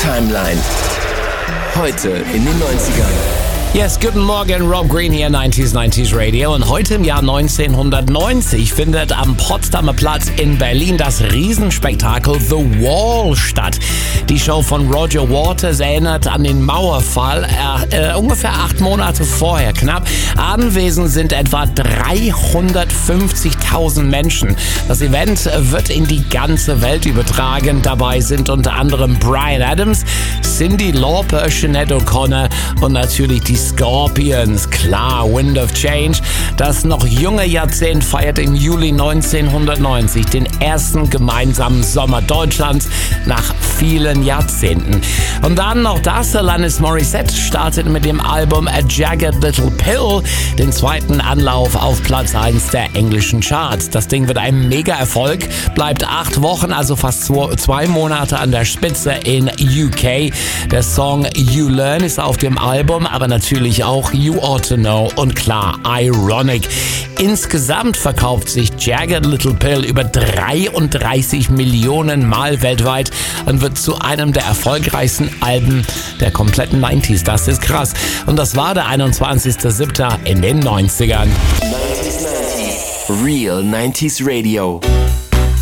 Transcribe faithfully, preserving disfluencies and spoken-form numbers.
Timeline. Heute in den neunzigern. Yes, guten Morgen, Rob Green hier, neunzig neunzig Radio. Und heute im Jahr neunzehnhundertneunzig findet am Potsdamer Platz in Berlin das Riesenspektakel The Wall statt. Die Show von Roger Waters erinnert an den Mauerfall, äh, äh, ungefähr acht Monate vorher knapp. Anwesend sind etwa dreihundertfünfzigtausend Menschen. Das Event wird in die ganze Welt übertragen. Dabei sind unter anderem Bryan Adams, Cyndi Lauper, Sinead O'Connor und natürlich die Scorpions. Klar, Wind of Change. Das noch junge Jahrzehnt feiert im Juli neunzehnhundertneunzig den ersten gemeinsamen Sommer Deutschlands nach vielen Jahrzehnten. Und dann noch das, Alanis Morissette startet mit dem Album A Jagged Little Pill den zweiten Anlauf auf Platz eins der englischen Charts. Das Ding wird ein Mega-Erfolg, bleibt acht Wochen, also fast zwei, zwei Monate an der Spitze in U K. Der Song You Learn ist auf dem Album, aber natürlich auch You Ought to Know und klar, Ironic. Insgesamt verkauft sich Jagged Little Pill über dreiunddreißig Millionen Mal weltweit und wird zu einem der erfolgreichsten Alben der kompletten neunziger. Das ist krass. Und das war der einundzwanzigster siebter in den neunzigern. neunzig neunzig Real neunzig Radio.